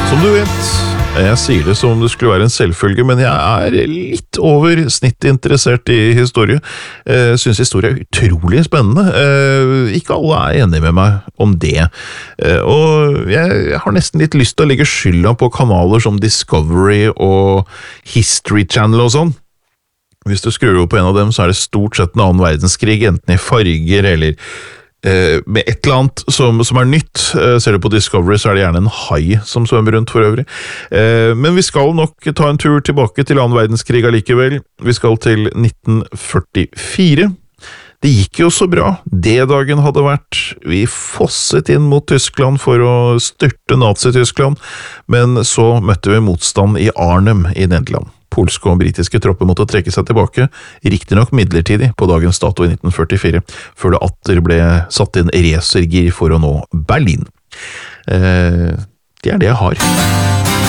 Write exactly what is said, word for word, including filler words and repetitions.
Som du vet, jeg sier det som om det skulle være en selvfølge, men jeg er litt over snitt interessert i historie. Jeg synes historie er utrolig spennende. Ikke alle er enige med meg om det. Og jeg har nesten litt lyst til å legge skylda på kanaler som Discovery og History Channel og sånn. Hvis du skrur opp på en av dem, så er det stort sett en annen verdenskrig, enten i farger eller med et eller annet som, som er nytt. Ser du på Discovery, så er det gjerne en hai som svømmer rundt for øvrig. Men vi skal nok ta en tur tilbake til annen verdenskrig allikevel. Vi skal til nitten førtifire. Det gikk jo så bra. D-dagen hadde vært. Vi fosset inn mot Tyskland for å styrte Nazi-Tyskland, men så møtte vi motstand i Arnhem i Nederland. Polske og britiske tropper måtte trekke seg tilbake, riktig nok midlertidig på dagens dato i nitten førtifire, før det atter ble satt inn racergir for å nå Berlin. Eh, det er det jeg har.